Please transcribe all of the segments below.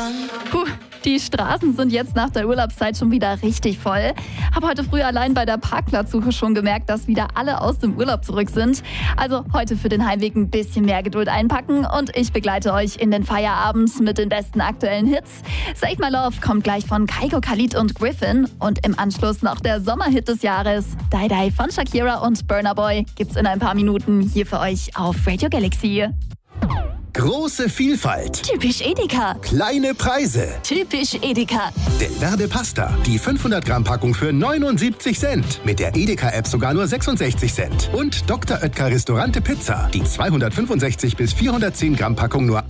Puh, die Straßen sind jetzt nach der Urlaubszeit schon wieder richtig voll. Habe heute früh allein bei der Parkplatzsuche schon gemerkt, dass wieder alle aus dem Urlaub zurück sind. Also heute für den Heimweg ein bisschen mehr Geduld einpacken und ich begleite euch in den Feierabend mit den besten aktuellen Hits. Save My Love kommt gleich von Kygo, Khalid und Griffin und im Anschluss noch der Sommerhit des Jahres. Die Die von Shakira und Burna Boy gibt's in ein paar Minuten hier für euch auf Radio Galaxy. Große Vielfalt. Typisch Edeka. Kleine Preise. Typisch Edeka. Delverde Pasta. Die 500 Gramm Packung für 79 Cent. Mit der Edeka-App sogar nur 66 Cent. Und Dr. Oetker Restaurante Pizza. Die 265 bis 410 Gramm Packung nur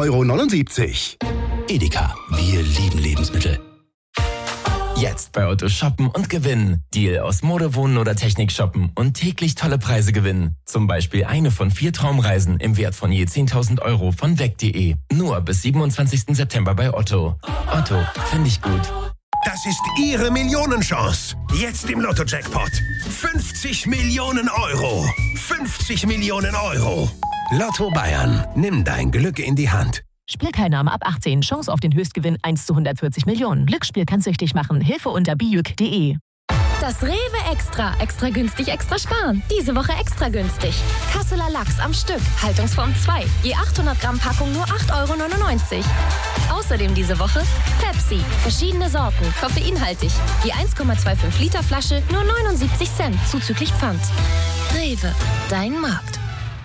1,79 €. Edeka. Wir lieben Lebensmittel. Jetzt bei Otto shoppen und gewinnen. Deal aus Mode, Wohnen oder Technik shoppen und täglich tolle Preise gewinnen. Zum Beispiel eine von 4 Traumreisen im Wert von je 10.000 € von weg.de. Nur bis 27. September bei Otto. Otto, finde ich gut. Das ist Ihre Millionenchance. Jetzt im Lotto-Jackpot. 50 Millionen €. 50 Millionen €. Lotto Bayern. Nimm dein Glück in die Hand. Spielteilnahme ab 18. Chance auf den Höchstgewinn 1 zu 140 Millionen. Glücksspiel kann süchtig machen. Hilfe unter bijuk.de. Das Rewe Extra. Extra günstig, extra sparen. Diese Woche extra günstig. Kasseler Lachs am Stück. Haltungsform 2. Je 800 Gramm Packung nur 8,99 €. Außerdem diese Woche Pepsi. Verschiedene Sorten. Koffeinhaltig. Je 1,25 Liter Flasche nur 79 Cent. Zuzüglich Pfand. Rewe. Dein Markt.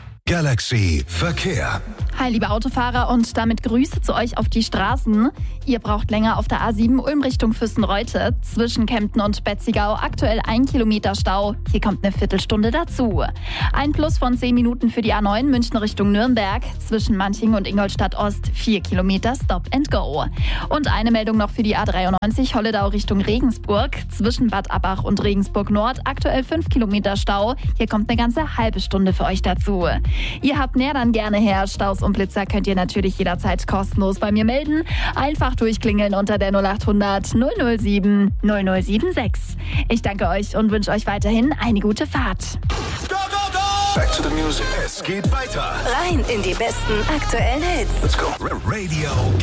Galaxy Verkehr. Hi, liebe Autofahrer und damit Grüße zu euch auf die Straßen. Ihr braucht länger auf der A7 Ulm Richtung Füssen-Reute. Zwischen Kempten und Betzigau aktuell 1 Kilometer Stau. Hier kommt eine Viertelstunde dazu. Ein Plus von 10 Minuten für die A9 München Richtung Nürnberg. Zwischen Manching und Ingolstadt Ost 4 Kilometer Stop and Go. Und eine Meldung noch für die A93 Holledau Richtung Regensburg. Zwischen Bad Abbach und Regensburg Nord aktuell 5 Kilometer Stau. Hier kommt eine ganze halbe Stunde für euch dazu. Ihr habt mehr, dann gerne her. Staus und Blitzer könnt ihr natürlich jederzeit kostenlos bei mir melden. Einfach durchklingeln unter der 0800 007 0076. Ich danke euch und wünsche euch weiterhin eine gute Fahrt. Go, go, go! Back to the music. Es geht weiter. Rein in die besten aktuellen Hits. Let's go. Radio